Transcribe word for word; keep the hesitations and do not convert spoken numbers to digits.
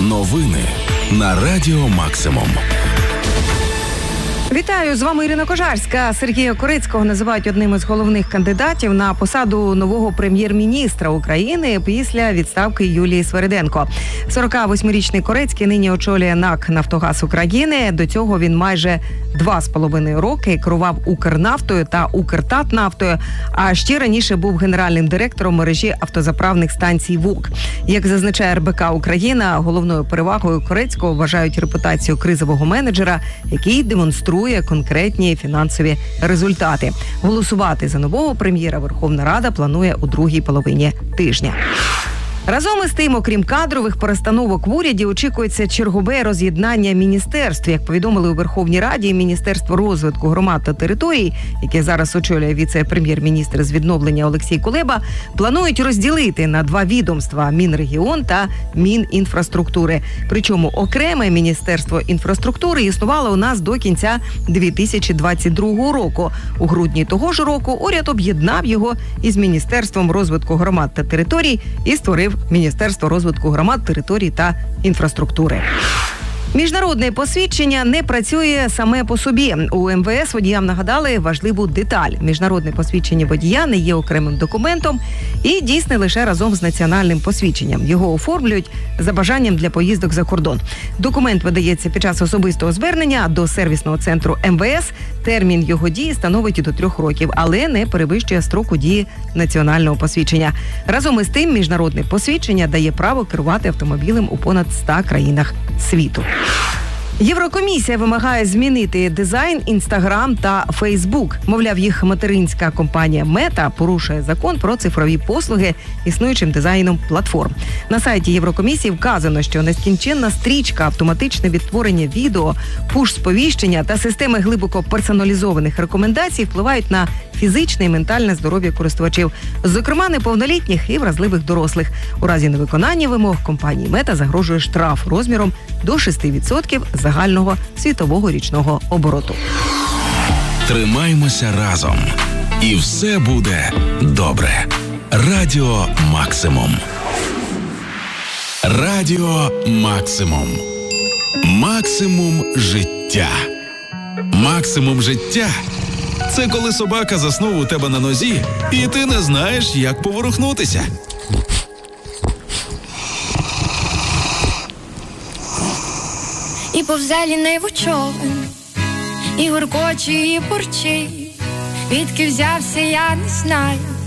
Новини на Радіо Максимум. Вітаю, з вами Ірина Кожарська. Сергія Корецького називають одним із головних кандидатів на посаду нового прем'єр-міністра України після відставки Юлії Свериденко. сорокавосьмирічний Корецький нині очолює НАК «Нафтогаз України». До цього він майже два з половиною роки керував Укрнафтою та Укртатнафтою, а ще раніше був генеральним директором мережі автозаправних станцій ВУК. Як зазначає ер бе ка Україна, головною перевагою Корецького вважають репутацію кризового менеджера, який демонструє конкретні фінансові результати. Голосувати за нового прем'єра Верховна Рада планує у другій половині тижня. Разом із тим, окрім кадрових перестановок в уряді, очікується чергове роз'єднання міністерств. Як повідомили у Верховній Раді, Міністерство розвитку громад та територій, яке зараз очолює віце-прем'єр-міністр з відновлення Олексій Кулеба, планують розділити на два відомства – Мінрегіон та Мінінфраструктури. Причому окреме Міністерство інфраструктури існувало у нас до кінця дві тисячі двадцять другого року. У грудні того ж року уряд об'єднав його із Міністерством розвитку громад та територій і створив Міністерство розвитку громад, територій та інфраструктури. Міжнародне посвідчення не працює саме по собі. У ем ве ес водіям нагадали важливу деталь. Міжнародне посвідчення водія не є окремим документом і дійсне лише разом з національним посвідченням. Його оформлюють за бажанням для поїздок за кордон. Документ видається під час особистого звернення до сервісного центру ем ве ес. Термін його дії становить до трьох років, але не перевищує строку дії національного посвідчення. Разом із тим, міжнародне посвідчення дає право керувати автомобілем у понад ста країнах світу. Єврокомісія вимагає змінити дизайн Інстаграм та Фейсбук. Мовляв, їх материнська компанія Мета порушує закон про цифрові послуги існуючим дизайном платформ. На сайті Єврокомісії вказано, що нескінченна стрічка, автоматичне відтворення відео, пуш-сповіщення та системи глибоко персоналізованих рекомендацій впливають на фізичне і ментальне здоров'я користувачів, зокрема неповнолітніх і вразливих дорослих. У разі невиконання вимог компанії Мета загрожує штраф розміром до шести відсотків загального світового річного обороту. Тримаймося разом, і все буде добре. Радіо Максимум. Радіо Максимум. Максимум життя. Максимум життя – це коли собака заснув у тебе на нозі, і ти не знаєш, як поворухнутися. І повзе лінивий човен, і гуркоче, і бурчить. Відки взявся, я не знаю,